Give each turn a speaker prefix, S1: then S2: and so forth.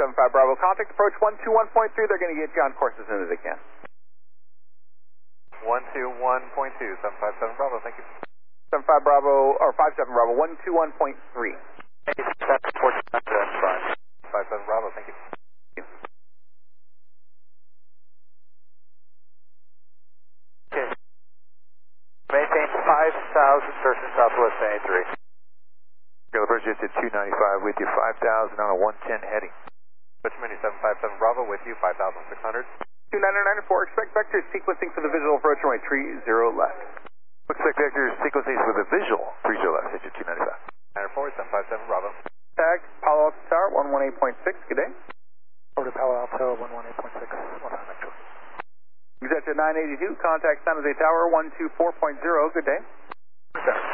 S1: 75 Bravo. Contact approach 121.3. They're going to get you on course as soon as they can.
S2: 121.2, 757 Bravo, thank you.
S1: 75 Bravo, or 57 Bravo, 121.3.
S2: 57 Bravo, thank you. Okay. Maintain 5,000, surface southwest 83.
S3: Approach at 295 with you, 5,000 on a 110 heading.
S2: Switch Mini 757 Bravo with you, 5,600.
S1: 2994, expect vector sequencing for the visual approach runway 30 left.
S3: Expect vector sequencing for the visual, 30 left, hit you 295.
S2: 94, 757 Bravo.
S1: Tag, Palo Alto Tower, 118.6, good day.
S4: Over to Palo Alto, 118.6, 100 metro.
S1: Executive 982, contact San Jose Tower, 124.0, good day.